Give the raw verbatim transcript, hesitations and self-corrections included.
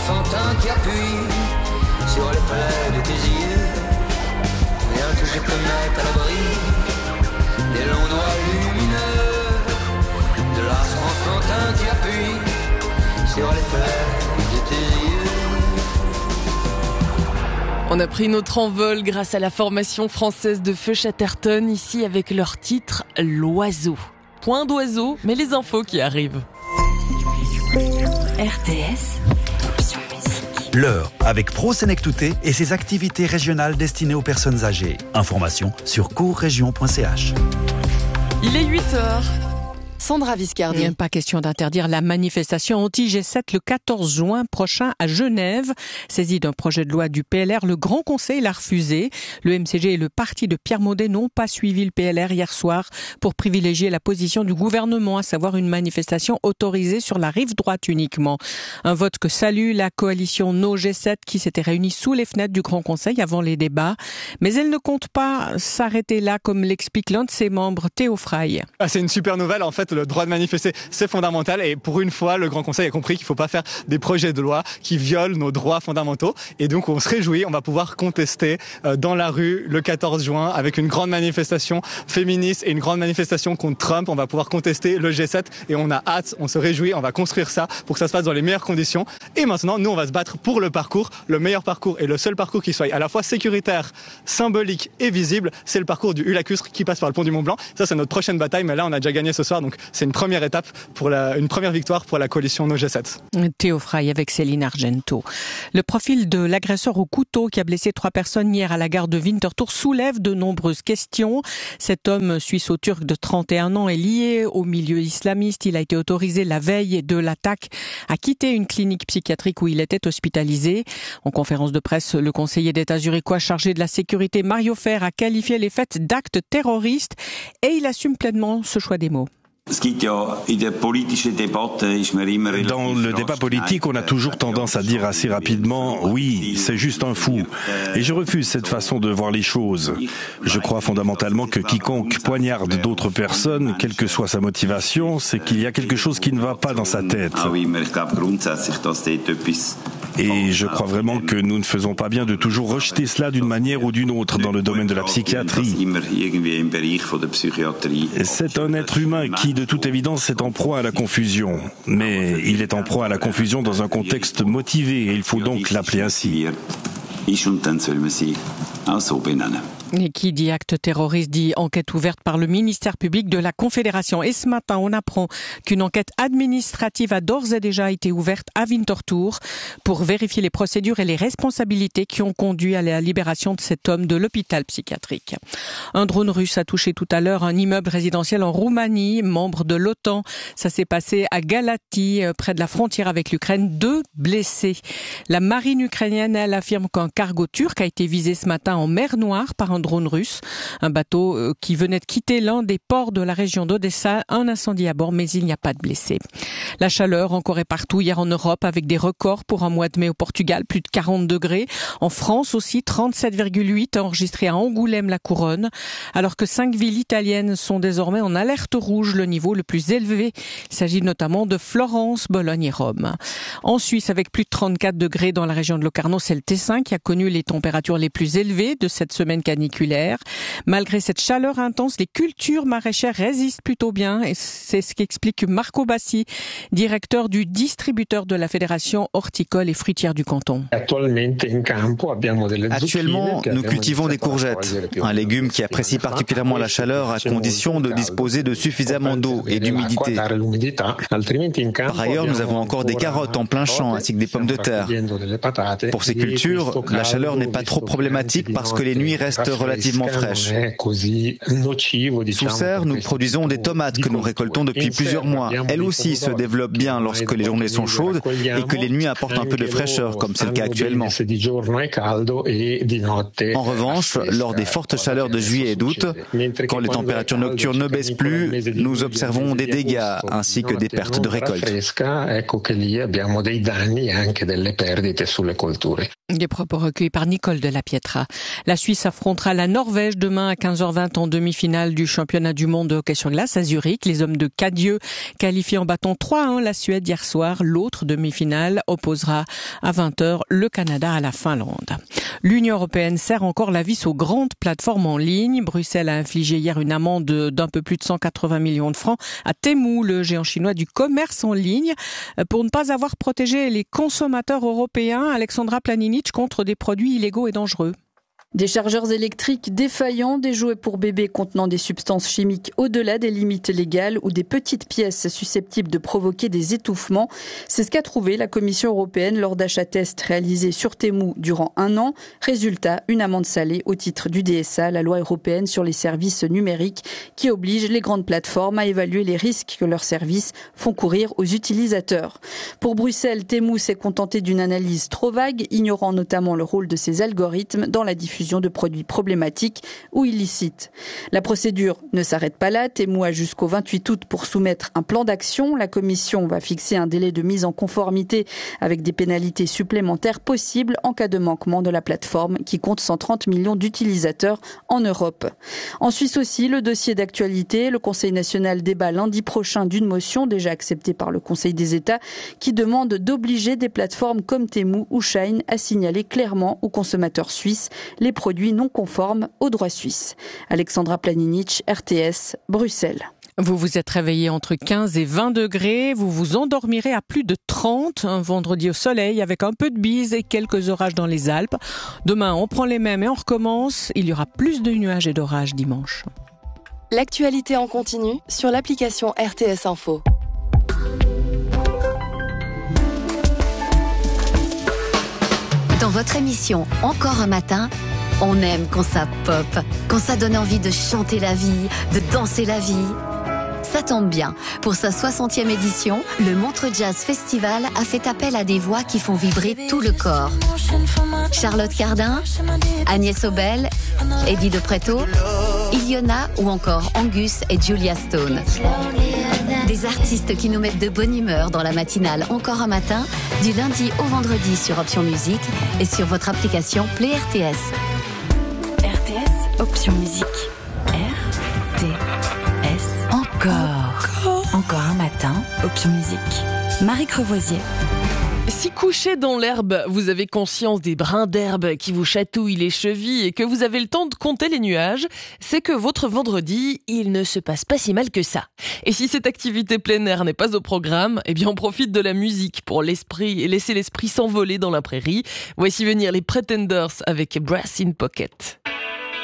enfantin qui appuie sur les plaies de tes yeux. Rien que je peux mettre à l'abri des longs doigts lumineux de l'astre enfantin qui appuie sur les plaies de tes yeux. On a pris notre envol grâce à la formation française de Feu Chatterton, ici avec leur titre « L'oiseau ». Point d'oiseau, mais les infos qui arrivent. R T S L'heure avec Pro Senectouté et ses activités régionales destinées aux personnes âgées. Information sur courregion point c h. Il est huit heures. Sandra Viscardi. Il n'est pas question d'interdire la manifestation anti-G sept le quatorze juin prochain à Genève. Saisi d'un projet de loi du P L R, le Grand Conseil l'a refusé. Le M C G et le parti de Pierre Maudet n'ont pas suivi le P L R hier soir pour privilégier la position du gouvernement, à savoir une manifestation autorisée sur la rive droite uniquement. Un vote que salue la coalition No G sept qui s'était réunie sous les fenêtres du Grand Conseil avant les débats. Mais elle ne compte pas s'arrêter là, comme l'explique l'un de ses membres, Théo Fraille. Ah, c'est une super nouvelle. En fait, le droit de manifester, c'est fondamental. Et pour une fois, le Grand Conseil a compris qu'il ne faut pas faire des projets de loi qui violent nos droits fondamentaux. Et donc, on se réjouit. On va pouvoir contester euh, dans la rue le quatorze juin avec une grande manifestation féministe et une grande manifestation contre Trump. On va pouvoir contester le G sept et on a hâte, on se réjouit. On va construire ça pour que ça se passe dans les meilleures conditions. Et maintenant, nous, on va se battre pour le parcours, le meilleur parcours et le seul parcours qui soit à la fois sécuritaire, symbolique et visible. C'est le parcours du Hulacustre qui passe par le pont du Mont Blanc. Ça, c'est notre prochaine bataille. Mais là, on a déjà gagné ce soir. Donc, c'est une première étape pour la, une première victoire pour la coalition No G sept. Théo Fraille avec Céline Argento. Le profil de l'agresseur au couteau qui a blessé trois personnes hier à la gare de Winterthur soulève de nombreuses questions. Cet homme suisse-turc de trente et un ans est lié au milieu islamiste. Il a été autorisé la veille de l'attaque à quitter une clinique psychiatrique où il était hospitalisé. En conférence de presse, le conseiller d'État zurichois chargé de la sécurité, Mario Fer, a qualifié les faits d'actes terroristes et il assume pleinement ce choix des mots. Dans le débat politique, on a toujours tendance à dire assez rapidement « oui, c'est juste un fou ». Et je refuse cette façon de voir les choses. Je crois fondamentalement que quiconque poignarde d'autres personnes, quelle que soit sa motivation, c'est qu'il y a quelque chose qui ne va pas dans sa tête. Et je crois vraiment que nous ne faisons pas bien de toujours rejeter cela d'une manière ou d'une autre dans le domaine de la psychiatrie. C'est un être humain qui, de toute évidence, est en proie à la confusion. Mais il est en proie à la confusion dans un contexte motivé et il faut donc l'appeler ainsi. Et qui dit acte terroriste dit enquête ouverte par le ministère public de la Confédération. Et ce matin, on apprend qu'une enquête administrative a d'ores et déjà été ouverte à Winterthur pour vérifier les procédures et les responsabilités qui ont conduit à la libération de cet homme de l'hôpital psychiatrique. Un drone russe a touché tout à l'heure un immeuble résidentiel en Roumanie, membre de l'OTAN. Ça s'est passé à Galati, près de la frontière avec l'Ukraine. Deux blessés. La marine ukrainienne, elle affirme qu'un cargo turc a été visé ce matin en mer Noire par un drone russe, un bateau qui venait de quitter l'un des ports de la région d'Odessa, un incendie à bord, mais il n'y a pas de blessés. La chaleur encore et partout hier en Europe avec des records pour un mois de mai au Portugal, plus de quarante degrés. En France aussi, trente-sept virgule huit enregistrés à Angoulême-la-Couronne, alors que cinq villes italiennes sont désormais en alerte rouge, le niveau le plus élevé. Il s'agit notamment de Florence, Bologne et Rome. En Suisse, avec plus de trente-quatre degrés dans la région de Locarno, c'est le Tessin qui a connu les températures les plus élevées de cette semaine caniculaire. Malgré cette chaleur intense, les cultures maraîchères résistent plutôt bien et c'est ce qu'explique Marco Bassi, directeur du distributeur de la Fédération horticole et fruitière du canton. Actuellement, nous cultivons des courgettes, un légume qui apprécie particulièrement la chaleur à condition de disposer de suffisamment d'eau et d'humidité. Par ailleurs, nous avons encore des carottes en plein champ ainsi que des pommes de terre. Pour ces cultures, la chaleur n'est pas trop problématique parce que les nuits restent relativement fraîches. Sous serre, nous produisons des tomates que nous récoltons depuis plusieurs mois. Elles aussi se développent bien lorsque les journées sont chaudes et que les nuits apportent un peu de fraîcheur, comme c'est le cas actuellement. En revanche, lors des fortes chaleurs de juillet et d'août, quand les températures nocturnes ne baissent plus, nous observons des dégâts ainsi que des pertes de récolte. Des propos recueillis par Nicole de la Pietra. La Suisse affrontera affrontera la Norvège demain à quinze heures vingt en demi-finale du championnat du monde de hockey sur glace à Zurich. Les hommes de Cadieux qualifient en battant trois à un la Suède hier soir. L'autre demi-finale opposera à vingt heures le Canada à la Finlande. L'Union européenne serre encore la vis aux grandes plateformes en ligne. Bruxelles a infligé hier une amende d'un peu plus de cent quatre-vingts millions de francs à Temu, le géant chinois du commerce en ligne, pour ne pas avoir protégé les consommateurs européens. Alexandra Planinic contre des produits illégaux et dangereux. Des chargeurs électriques défaillants, des jouets pour bébés contenant des substances chimiques au-delà des limites légales ou des petites pièces susceptibles de provoquer des étouffements. C'est ce qu'a trouvé la Commission européenne lors d'achats tests réalisés sur Temu durant un an. Résultat, une amende salée au titre du D S A, la loi européenne sur les services numériques, qui oblige les grandes plateformes à évaluer les risques que leurs services font courir aux utilisateurs. Pour Bruxelles, Temu s'est contenté d'une analyse trop vague, ignorant notamment le rôle de ses algorithmes dans la diffusion de produits problématiques ou illicites. La procédure ne s'arrête pas là. Temu a jusqu'au vingt-huit août pour soumettre un plan d'action. La Commission va fixer un délai de mise en conformité avec des pénalités supplémentaires possibles en cas de manquement de la plateforme qui compte cent trente millions d'utilisateurs en Europe. En Suisse aussi, le dossier d'actualité. Le Conseil national débat lundi prochain d'une motion déjà acceptée par le Conseil des États qui demande d'obliger des plateformes comme Temu ou Shein à signaler clairement aux consommateurs suisses les produits non conformes au droit suisse. Alexandra Planinic, R T S, Bruxelles. Vous vous êtes réveillé entre quinze et vingt degrés, vous vous endormirez à plus de trente, un vendredi au soleil avec un peu de bise et quelques orages dans les Alpes. Demain, on prend les mêmes et on recommence. Il y aura plus de nuages et d'orages dimanche. L'actualité en continu sur l'application R T S Info. Dans votre émission Encore un matin, on aime quand ça pop, quand ça donne envie de chanter la vie, de danser la vie. Ça tombe bien, pour sa soixantième édition, le Montreux Jazz Festival a fait appel à des voix qui font vibrer tout le corps. Charlotte Cardin, Agnès Obel, Eddie De Pretto, Iliona ou encore Angus et Julia Stone. Des artistes qui nous mettent de bonne humeur dans la matinale Encore un matin, du lundi au vendredi sur Option Musique et sur votre application Play R T S. R T S, Option Musique. R T S. Encore. Encore un matin, Option Musique. Marie Crevoisier. Si couché dans l'herbe, vous avez conscience des brins d'herbe qui vous chatouillent les chevilles et que vous avez le temps de compter les nuages, c'est que votre vendredi, il ne se passe pas si mal que ça. Et si cette activité plein air n'est pas au programme, eh bien on profite de la musique pour l'esprit et laisser l'esprit s'envoler dans la prairie. Voici venir les Pretenders avec Brass in Pocket.